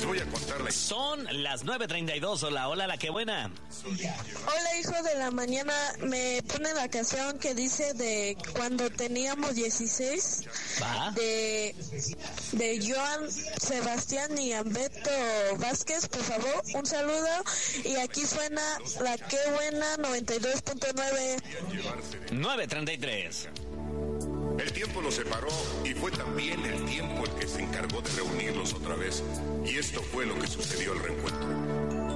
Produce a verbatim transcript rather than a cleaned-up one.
Les voy a contar la... Son las nueve treinta y dos. Hola, hola, la que buena. Hola, hijo de la mañana. Me pone la canción que dice de cuando teníamos dieciséis. ¿Va? De, de Joan Sebastián y Ambeto Vázquez, por favor. Un saludo. Y aquí suena la que buena noventa y dos punto nueve. nueve treinta y tres. El tiempo los separó y fue también el tiempo el que se encargó de reunirlos otra vez. Y esto fue lo que sucedió al reencuentro.